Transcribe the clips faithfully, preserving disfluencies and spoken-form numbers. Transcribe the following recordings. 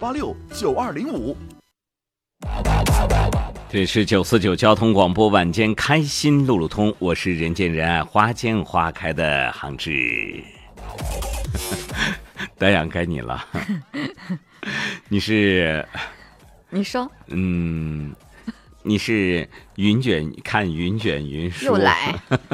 八六九二零五。 这是九四九交通广播晚间开心路路通，我是人见人爱花见花开的杭志。丹阳该你了。你是你说嗯你是云卷看云卷云舒又来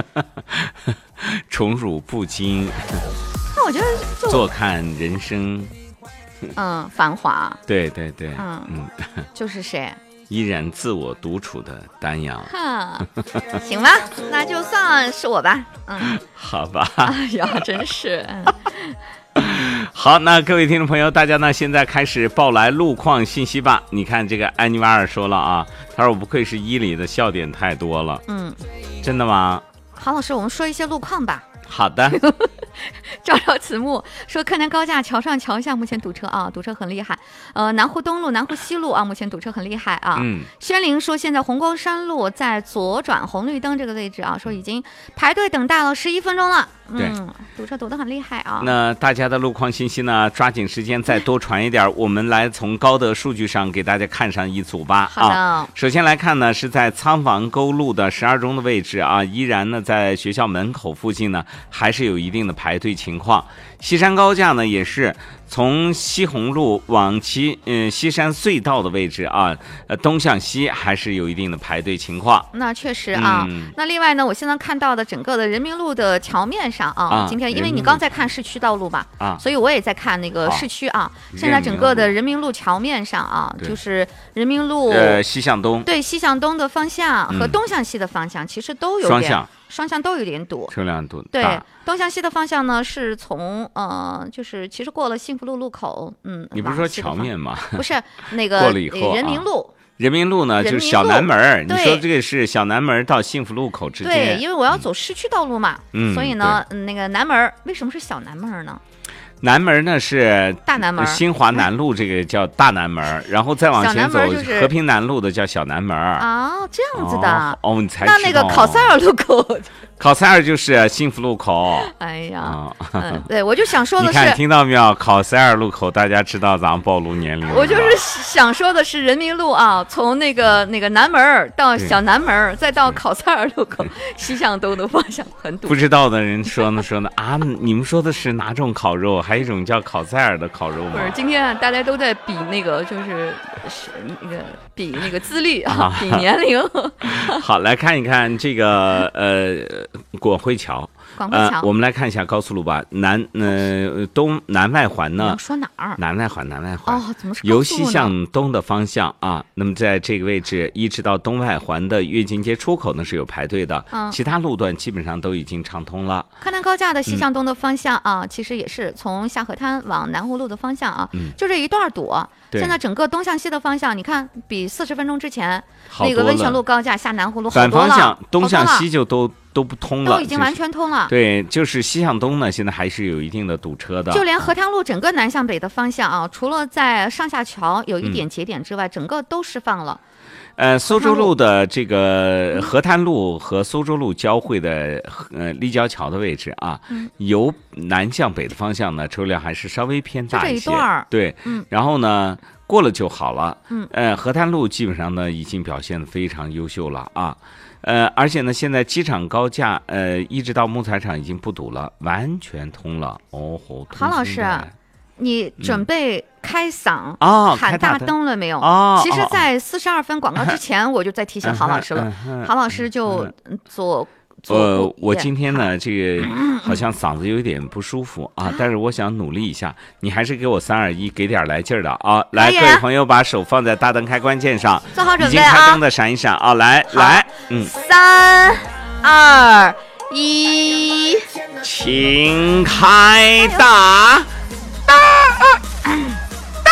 宠辱不惊， 那我觉得就坐看人生嗯繁华， 对对对， 嗯嗯， 就是谁依然自我独处的丹阳。 哈，行吧，那就算是我吧。嗯， 好吧。 哎呀，真是。 好，那各位听众朋友，大家呢现在开始报来路况信息吧。你看这个安妮瓦尔说了啊，他说我不愧是伊犁的，笑点太多了。 嗯， 真的吗？ 郝老师，我们说一些路况吧。 好的。 照照慈木说，柯南高架桥上桥下目前堵车啊，堵车很厉害。呃，南湖东路、南湖西路啊，目前堵车很厉害啊。 嗯。 宣灵说，现在红光山路在左转红绿灯这个位置啊，说已经排队等待了十一分钟了。 对， 嗯，堵车堵得很厉害啊。 那大家的路况信息呢，抓紧时间再多传一点，我们来从高德数据上给大家看上一组吧。 好的。 啊，首先来看呢，是在仓房沟路的十二中的位置啊，依然呢在学校门口附近呢，还是有一定的排队情况。西山高架呢，也是从西红路往西嗯西山隧道的位置啊，呃东向西还是有一定的排队情况。 那确实啊。嗯、那另外呢，我现在看到的整个的人民路的桥面上啊，啊今天因为你刚在看市区道路吧，啊，所以我也在看那个市区啊。现在整个的人民路桥面上啊，就是人民路呃西向东， 对西向东的方向和东向西的方向，嗯、其实都有点双向。 双向都有点堵， 车辆堵。 对，东向西的方向呢，是从呃，就是其实过了幸福路路口，嗯， 你不是说桥面吗？ 不是那个过了以后， 人民路。 啊人民路呢，就是小南门。你说这个是小南门到幸福路口之间。 对，因为我要走市区道路嘛， 嗯， 所以呢，那个南门为什么是小南门呢？ 南门呢是大南门， 新华南路这个叫大南门，然后再往前走， 就是和平南路的叫小南门。 哦，这样子的。 哦，你才那那个考塞尔路口。 考塞尔就是幸福路口。 哎呀，嗯，对，我就想说的是， 你看听到没有？考塞尔路口，大家知道咱们暴露年龄了。 我就是想说的是人民路啊，从那个那个南门到小南门，再到考塞尔路口，西向东的方向很堵。 不知道的人说呢说呢啊，你们说的是哪种烤肉？还有一种叫考塞尔的烤肉吗？ 不是，今天啊，大家都在比那个，就是是那个比那个资历啊，比年龄。 好，来看一看这个呃广汇桥。 广汇桥、 呃，我们来看一下高速路吧。南呃东南外环呢？ 说哪儿？ 南外环，南外环。 哦，怎么是由西向东的方向啊？那么在这个位置一直到东外环的跃进街出口呢是有排队的，嗯、其他路段基本上都已经畅通了。 柯南高架的西向东的方向啊，嗯、其实也是从下河滩往南湖路的方向啊，嗯、就这一段堵。现在整个东向西的方向，你看比四十分钟之前那个温泉路高架下南湖路好多了， 反方向东向西就都。都不通了， 都已经完全通了。 对，就是西向东呢，现在还是有一定的堵车的。 就连河滩路整个南向北的方向啊，除了在上下桥有一点节点之外，嗯、整个都释放了。 呃，苏州路的这个河滩路和苏州路交汇的呃立交桥的位置啊，嗯、由南向北的方向呢，车辆还是稍微偏大一些。 就这一段对，嗯，然后呢。过了就好了，嗯，呃，河滩路基本上呢已经表现得非常优秀了啊，呃，而且呢，现在机场高架，呃，一直到木材厂已经不堵了，完全通了。哦吼， 郝老师，你准备开嗓、 嗯、 喊大灯了没有？ 哦， 其实，在四十二分广告之前，我就在提醒郝老师了，郝老师就左。 呃，我今天呢，这个好像嗓子有一点不舒服啊，但是我想努力一下，你还是给我三二一，给点来劲儿的啊！来，各位朋友，把手放在大灯开关键上， 做好准备啊！已经开灯的闪一闪啊！来来，嗯， 三二一， 请开大大大！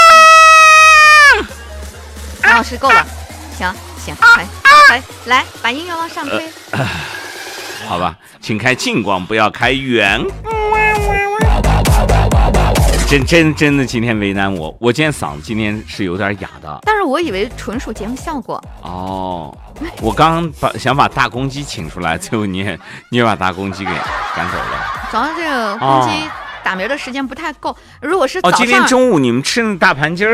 郝老师够了，行行，来来来，把音乐往上推。呃好吧，请开近光，不要开远。真真真的，今天为难我，我今天嗓子今天是有点哑的。 但是我以为纯属节目效果。 哦，我刚刚把想把大公鸡请出来，最后你也你也把大公鸡给赶走了。 主要这个公鸡打鸣的时间不太够，如果是早上， 哦，今天中午你们吃那大盘鸡儿。